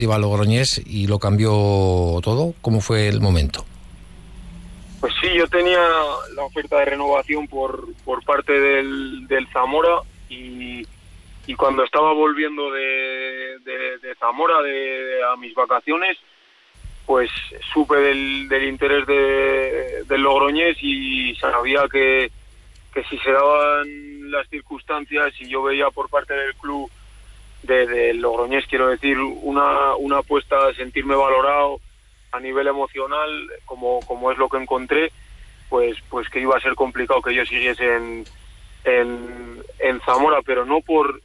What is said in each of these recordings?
iba a Logroñés y lo cambió todo. ¿Cómo fue el momento? Pues sí, yo tenía la oferta de renovación por parte del Zamora y cuando estaba volviendo de Zamora a mis vacaciones, pues supe del interés del Logroñés y sabía que si se daban las circunstancias y yo veía por parte del club del Logroñés, quiero decir, una apuesta a sentirme valorado a nivel emocional, como es lo que encontré, pues que iba a ser complicado que yo siguiese en Zamora, pero no por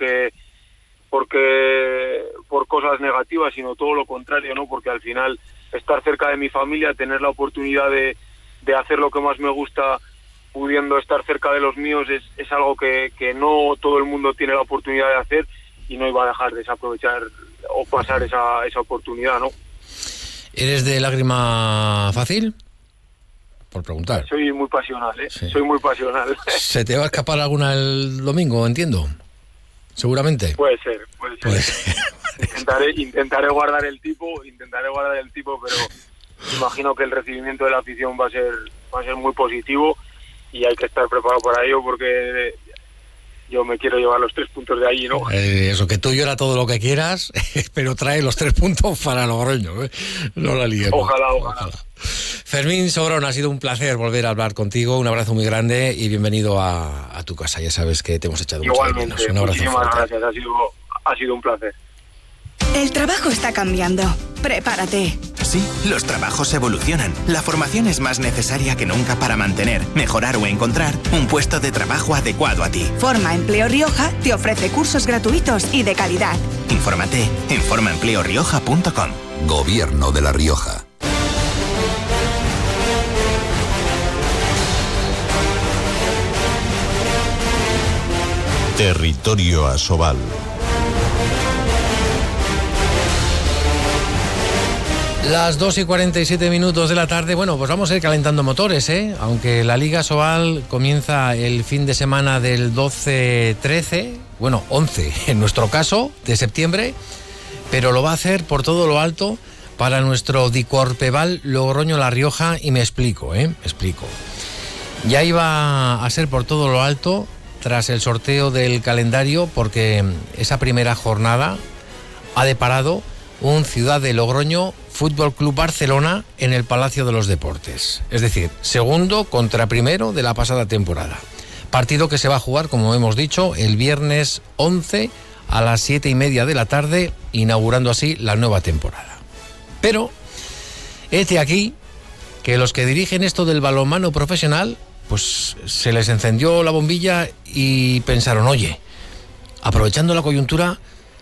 cosas negativas, sino todo lo contrario, ¿no? Porque al final estar cerca de mi familia, tener la oportunidad de hacer lo que más me gusta, pudiendo estar cerca de los míos, es algo que no todo el mundo tiene la oportunidad de hacer y no iba a dejar de desaprovechar o pasar esa oportunidad, ¿no? ¿Eres de lágrima fácil? Por preguntar. Soy muy pasional, ¿eh? Sí. Soy muy pasional. ¿Se te va a escapar alguna el domingo, entiendo? Seguramente. Puede ser. Intentaré guardar el tipo, pero imagino que el recibimiento de la afición va a ser muy positivo y hay que estar preparado para ello porque yo me quiero llevar los 3 puntos de allí, ¿no? Eso, que tú llora todo lo que quieras, pero trae los 3 puntos para Logroño, ¿eh? No la liemos. Ojalá. Fermín Sobrón, ha sido un placer volver a hablar contigo. Un abrazo muy grande y bienvenido a tu casa. Ya sabes que te hemos echado mucho de menos. Un abrazo muchísimas fuerte. gracias. Ha sido un placer. El trabajo está cambiando. Prepárate. Sí, los trabajos evolucionan. La formación es más necesaria que nunca para mantener, mejorar o encontrar un puesto de trabajo adecuado a ti. Forma Empleo Rioja te ofrece cursos gratuitos y de calidad. Infórmate en formaempleorioja.com. Gobierno de La Rioja. Territorio Asobal. Las 2:47 de la tarde. Bueno, pues vamos a ir calentando motores, ¿eh? Aunque la Liga Asobal comienza el fin de semana del 12-13, bueno, 11 en nuestro caso, de septiembre, pero lo va a hacer por todo lo alto para nuestro Dicorpeval Logroño-La Rioja, y me explico. Ya iba a ser por todo lo alto tras el sorteo del calendario, porque esa primera jornada ha deparado un Ciudad de Logroño Fútbol Club Barcelona en el Palacio de los Deportes. Es decir, segundo contra primero de la pasada temporada. Partido que se va a jugar, como hemos dicho, el viernes 11 a las 7:30 de la tarde, inaugurando así la nueva temporada. Pero, hete aquí que los que dirigen esto del balonmano profesional, pues se les encendió la bombilla y pensaron, oye, aprovechando la coyuntura,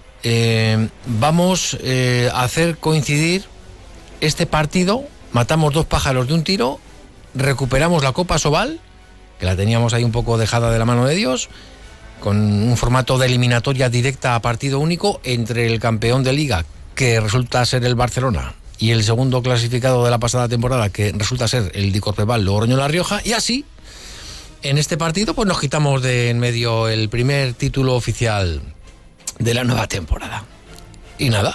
vamos a hacer coincidir este partido, matamos 2 pájaros de un tiro, recuperamos la Copa Asobal, que la teníamos ahí un poco dejada de la mano de Dios, con un formato de eliminatoria directa a partido único entre el campeón de Liga, que resulta ser el Barcelona, y el segundo clasificado de la pasada temporada, que resulta ser el Dicorpeval Logroño-La Rioja, y así, en este partido, pues nos quitamos de en medio el primer título oficial de la nueva temporada. Y nada,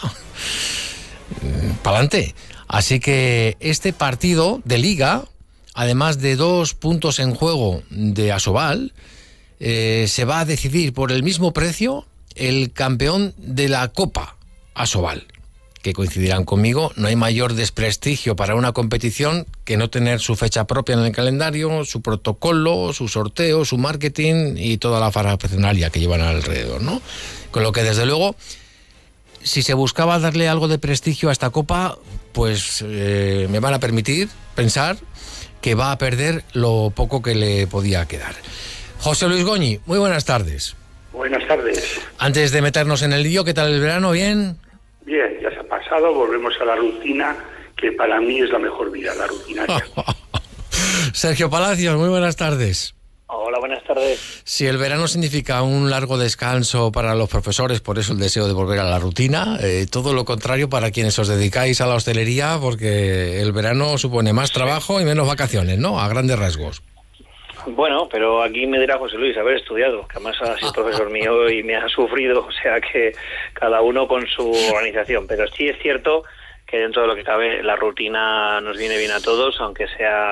pa'lante. Así que este partido de Liga, además de 2 puntos en juego de Asobal, se va a decidir por el mismo precio el campeón de la Copa Asobal, que coincidirán conmigo, no hay mayor desprestigio para una competición que no tener su fecha propia en el calendario, su protocolo, su sorteo, su marketing y toda la parafernalia que llevan alrededor, ¿no? Con lo que, desde luego, si se buscaba darle algo de prestigio a esta Copa, pues me van a permitir pensar que va a perder lo poco que le podía quedar. José Luis Goñi, muy buenas tardes. Buenas tardes. Antes de meternos en el lío, ¿qué tal el verano? ¿Bien? Bien, ya se ha pasado, volvemos a la rutina, que para mí es la mejor vida, la rutinaria. Sergio Palacios, muy buenas tardes. Hola, buenas tardes. Si el verano significa un largo descanso para los profesores, por eso el deseo de volver a la rutina, todo lo contrario para quienes os dedicáis a la hostelería, porque el verano supone más trabajo y menos vacaciones, ¿no? A grandes rasgos. Bueno, pero aquí me dirá José Luis, haber estudiado, que además ha sido profesor mío y me ha sufrido, o sea que cada uno con su organización. Pero sí es cierto que dentro de lo que cabe la rutina nos viene bien a todos, aunque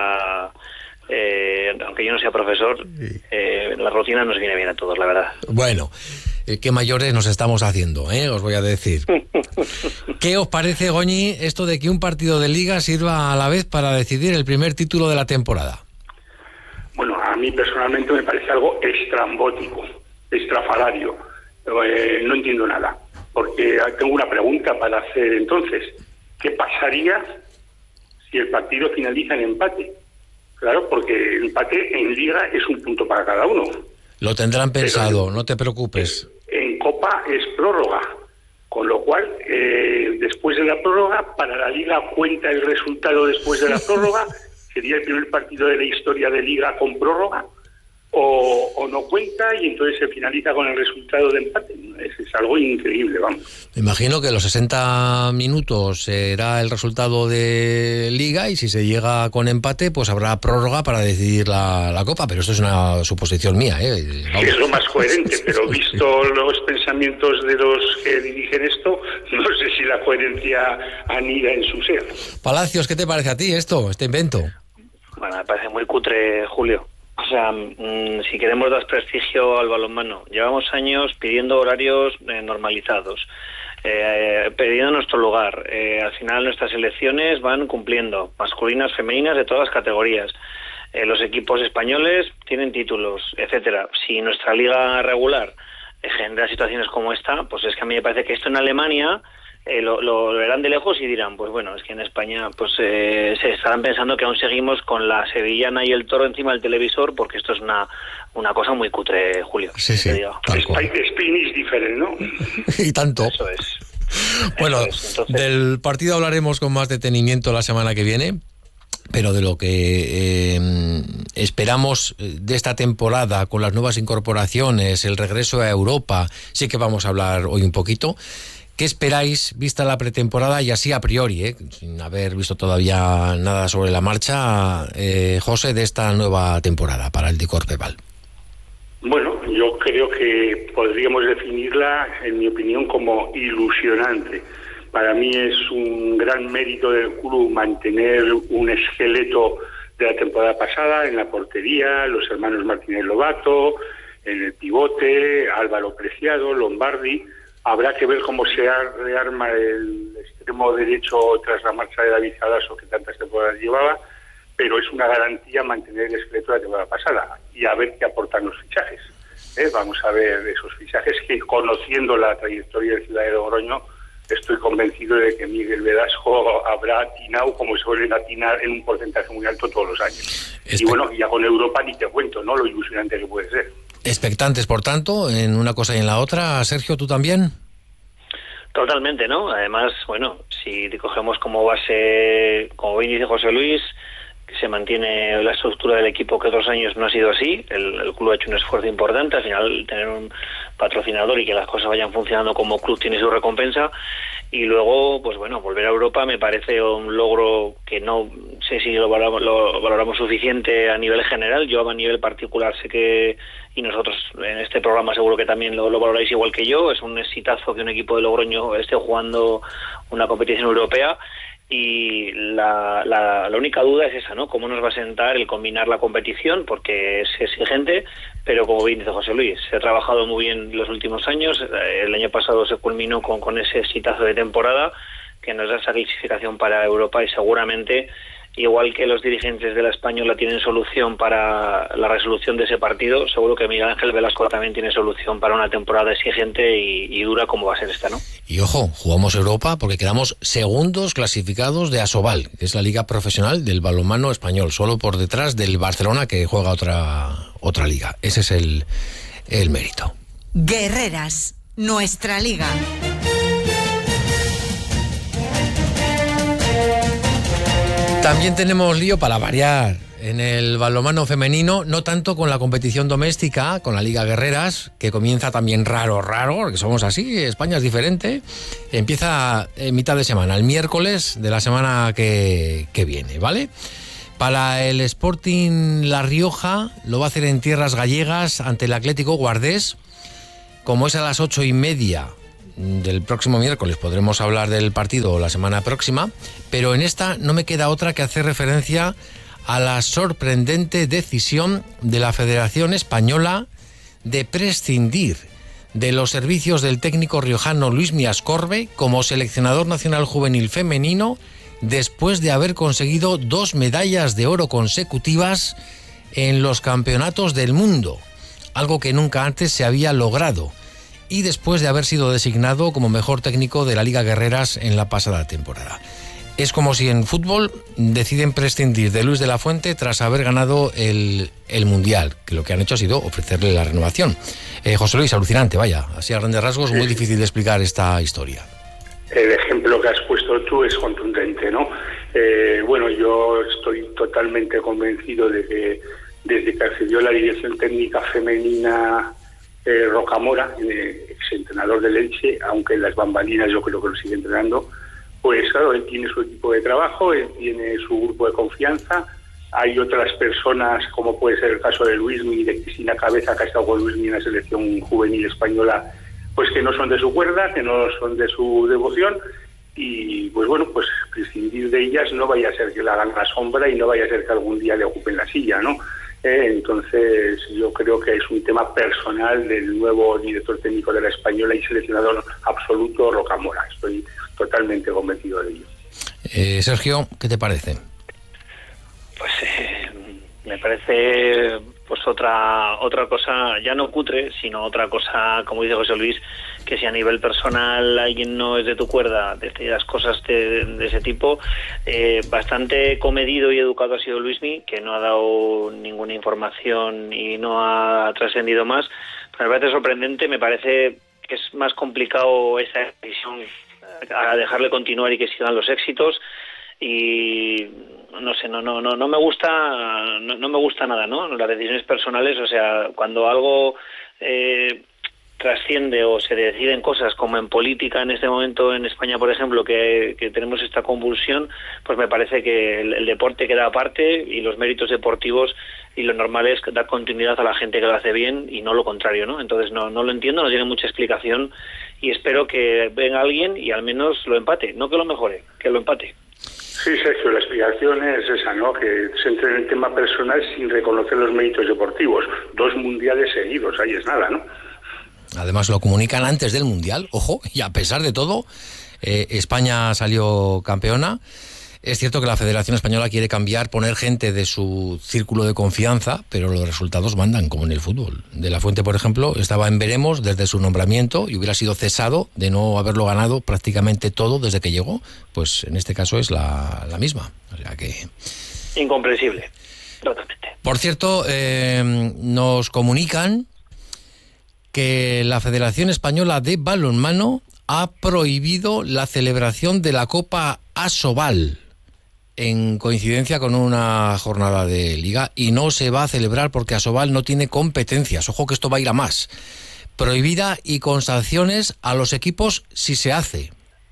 yo no sea profesor, la rutina nos viene bien a todos, la verdad. Bueno, qué mayores nos estamos haciendo, os voy a decir. ¿Qué os parece, Goñi, esto de que un partido de Liga sirva a la vez para decidir el primer título de la temporada? Bueno, a mí personalmente me parece algo estrambótico, estrafalario. No entiendo nada, porque tengo una pregunta para hacer entonces. ¿Qué pasaría si el partido finaliza en empate? Claro, porque el empate en Liga es un punto para cada uno. Lo tendrán pensado, no te preocupes. En Copa es prórroga, con lo cual, después de la prórroga, para la Liga cuenta el resultado después de la prórroga. ¿Sería el primer partido de la historia de Liga con prórroga? ¿O no cuenta y entonces se finaliza con el resultado de empate? Es algo increíble, vamos. Me imagino que los 60 minutos será el resultado de Liga y si se llega con empate, pues habrá prórroga para decidir la Copa, pero esto es una suposición mía. Sí, es lo más coherente, pero visto los pensamientos de los que dirigen esto, no sé si la coherencia anida en su ser. Palacios, ¿qué te parece a ti este invento? Bueno, me parece muy cutre, Julio. O sea, si queremos dar prestigio al balonmano, llevamos años pidiendo horarios normalizados, pidiendo nuestro lugar. Al final nuestras selecciones van cumpliendo, masculinas, femeninas, de todas las categorías. Los equipos españoles tienen títulos, etcétera. Si nuestra liga regular genera situaciones como esta, pues es que a mí me parece que esto en Alemania lo verán de lejos y dirán, pues bueno, es que en España pues se estarán pensando que aún seguimos con la sevillana y el Toro encima del televisor, porque esto es una cosa muy cutre, Julio. Sí, Spain is different, ¿no? Y tanto. Eso es. Bueno, Entonces, del partido hablaremos con más detenimiento la semana que viene, pero de lo que esperamos de esta temporada con las nuevas incorporaciones, el regreso a Europa, sí que vamos a hablar hoy un poquito. ¿Qué esperáis, vista la pretemporada y así a priori, sin haber visto todavía nada sobre la marcha, José, de esta nueva temporada para el Dicor Peval? Bueno, yo creo que podríamos definirla, en mi opinión, como ilusionante. Para mí es un gran mérito del club mantener un esqueleto de la temporada pasada en la portería, los hermanos Martínez Lobato, en el pivote, Álvaro Preciado, Lombardi. Habrá que ver cómo se rearma el extremo derecho tras la marcha de David Zadaso, que tantas temporadas llevaba, pero es una garantía mantener el esqueleto de la temporada pasada y a ver qué aportan los fichajes. Vamos a ver esos fichajes que, conociendo la trayectoria de Ciudad de Logroño, estoy convencido de que Miguel Velasco habrá atinado como suelen atinar en un porcentaje muy alto todos los años. Y bueno, ya con Europa ni te cuento, ¿no?, lo ilusionante que puede ser. Expectantes, por tanto, en una cosa y en la otra. Sergio, ¿tú también? Totalmente, ¿no? Además, bueno, si cogemos como base, como bien dice José Luis, que se mantiene la estructura del equipo, que otros años no ha sido así. El club ha hecho un esfuerzo importante. Al final, tener un patrocinador y que las cosas vayan funcionando como club tiene su recompensa. Y luego, pues bueno, volver a Europa me parece un logro que no sé si lo valoramos suficiente a nivel general. Yo a nivel particular sé que, y nosotros en este programa seguro que también lo valoráis igual que yo, es un exitazo que un equipo de Logroño esté jugando una competición europea. Y la única duda es esa, ¿no? ¿Cómo nos va a sentar el combinar la competición? Porque es exigente, pero como bien dice José Luis, se ha trabajado muy bien los últimos años. El año pasado se culminó con ese exitazo de temporada que nos da esa clasificación para Europa y seguramente, igual que los dirigentes de la Española tienen solución para la resolución de ese partido, seguro que Miguel Ángel Velasco también tiene solución para una temporada exigente y dura como va a ser esta, ¿no? Y ojo, jugamos Europa porque quedamos segundos clasificados de Asobal, que es la liga profesional del balonmano español, solo por detrás del Barcelona, que juega otra liga. Ese es el mérito. Guerreras, nuestra liga. También tenemos lío para variar en el balonmano femenino, no tanto con la competición doméstica, con la Liga Guerreras, que comienza también raro, porque somos así, España es diferente. Empieza en mitad de semana, el miércoles de la semana que viene, ¿vale? Para el Sporting La Rioja lo va a hacer en tierras gallegas ante el Atlético Guardés. Como es a las 8:30 del próximo miércoles, podremos hablar del partido la semana próxima, pero en esta no me queda otra que hacer referencia a la sorprendente decisión de la Federación Española de prescindir de los servicios del técnico riojano Luismi Ascorbe como seleccionador nacional juvenil femenino después de haber conseguido 2 medallas de oro consecutivas en los campeonatos del mundo, algo que nunca antes se había logrado, y después de haber sido designado como mejor técnico de la Liga Guerreras en la pasada temporada. Es como si en fútbol deciden prescindir de Luis de la Fuente tras haber ganado el Mundial, que lo que han hecho ha sido ofrecerle la renovación. José Luis, alucinante, vaya, así a grandes rasgos, muy difícil de explicar esta historia. El ejemplo que has puesto tú es contundente, ¿no? Bueno, yo estoy totalmente convencido de que desde que accedió a la dirección técnica femenina Rocamora, exentrenador del Elche, aunque en las bambalinas yo creo que lo sigue entrenando, pues claro, él tiene su equipo de trabajo, él tiene su grupo de confianza, hay otras personas, como puede ser el caso de Luismi, de Cristina Cabeza, que ha estado con Luismi en la selección juvenil española, pues que no son de su cuerda, que no son de su devoción, y pues bueno, pues prescindir de ellas no vaya a ser que le hagan la sombra y no vaya a ser que algún día le ocupen la silla, ¿no? Entonces yo creo que es un tema personal del nuevo director técnico de la Española y seleccionador absoluto Rocamora. Estoy totalmente convencido de ello. Sergio, ¿qué te parece? Pues me parece pues otra cosa, ya no cutre, sino otra cosa, como dice José Luis, que si a nivel personal alguien no es de tu cuerda, de las cosas de ese tipo, bastante comedido y educado ha sido Luismi, que no ha dado ninguna información y no ha trascendido más. Me parece sorprendente, me parece que es más complicado esa decisión a dejarle continuar y que sigan los éxitos. Y no sé, no me gusta nada, ¿no? Las decisiones personales, o sea, cuando algo trasciende o se deciden cosas como en política en este momento en España, por ejemplo, que tenemos esta convulsión, pues me parece que el deporte queda aparte y los méritos deportivos, y lo normal es dar continuidad a la gente que lo hace bien y no lo contrario, ¿no? Entonces no lo entiendo, no tiene mucha explicación y espero que venga alguien y al menos lo empate, no que lo mejore, que lo empate. Sí, Sergio, la explicación es esa, ¿no? Que se entre en el tema personal sin reconocer los méritos deportivos. 2 mundiales seguidos, ahí es nada, ¿no? Además lo comunican antes del Mundial, ojo, y a pesar de todo, España salió campeona. Es cierto que la Federación Española quiere poner gente de su círculo de confianza, pero los resultados mandan, como en el fútbol. De la Fuente, por ejemplo, estaba en veremos desde su nombramiento y hubiera sido cesado de no haberlo ganado prácticamente todo desde que llegó. Pues en este caso es la misma. O sea que... Incomprensible, totalmente. Por cierto, nos comunican que la Federación Española de Balonmano ha prohibido la celebración de la Copa Asobal en coincidencia con una jornada de liga, y no se va a celebrar porque Asobal no tiene competencias. Ojo que esto va a ir a más. Prohibida y con sanciones a los equipos si se hace.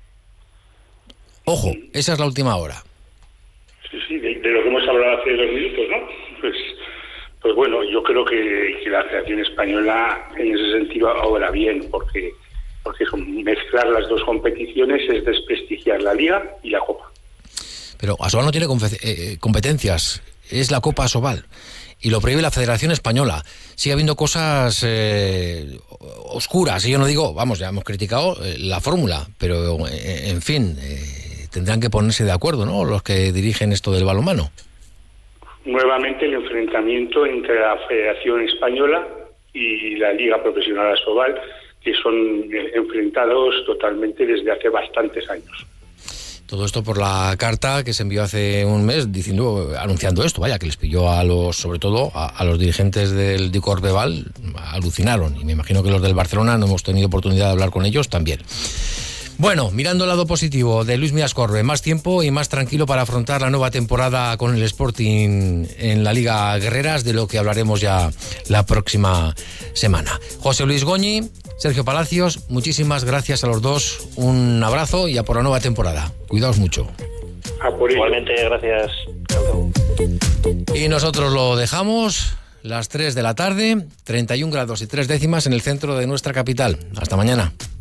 Ojo, esa es la última hora. Sí, de lo que hemos hablado hace 2 minutos, ¿no? Pues bueno, yo creo que la Federación Española en ese sentido obra bien, porque mezclar las 2 competiciones es desprestigiar la Liga y la Copa. Pero Asobal no tiene competencias, es la Copa Asobal, y lo prohíbe la Federación Española. Sigue habiendo cosas oscuras, y yo no digo, vamos, ya hemos criticado la fórmula, pero en fin, tendrán que ponerse de acuerdo, ¿no?, los que dirigen esto del balonmano. Nuevamente el enfrentamiento entre la Federación Española y la Liga Profesional Asobal, que son enfrentados totalmente desde hace bastantes años. Todo esto por la carta que se envió hace un mes anunciando esto, vaya, que les pilló sobre todo a los dirigentes del Dicorbeval, alucinaron, y me imagino que los del Barcelona no hemos tenido oportunidad de hablar con ellos también. Bueno, mirando el lado positivo de Luismi Ascorbe, más tiempo y más tranquilo para afrontar la nueva temporada con el Sporting en la Liga Guerreras, de lo que hablaremos ya la próxima semana. José Luis Goñi, Sergio Palacios, muchísimas gracias a los dos, un abrazo y a por la nueva temporada. Cuidaos mucho. Igualmente, gracias. Chao. Y nosotros lo dejamos las 3 de la tarde, 31 grados y 3 décimas en el centro de nuestra capital. Hasta mañana.